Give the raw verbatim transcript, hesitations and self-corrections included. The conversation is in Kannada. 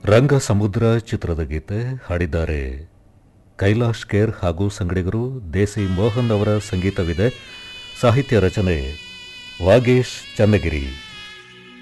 ರಂಗ ಸಮುದ್ರ ಚಿತ್ರದ ಗೀತೆ ಹಾಡಿದ್ದಾರೆ ಕೈಲಾಶ್ ಖೇರ್ ಹಾಗೂ ಸಂಗಡಿಗರು. ದೇಸಿ ಮೋಹನ್ ಅವರ ಸಂಗೀತವಿದೆ. ಸಾಹಿತ್ಯ ರಚನೆ ವಾಗೇಶ್ ಚನ್ನಗಿರಿ.